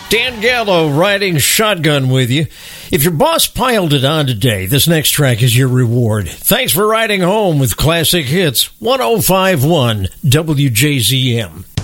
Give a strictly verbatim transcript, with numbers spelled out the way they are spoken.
Dan Gallo riding shotgun with you. If your boss piled it on today, this next track is your reward. Thanks for riding home with Classic Hits one oh five point one W J Z M.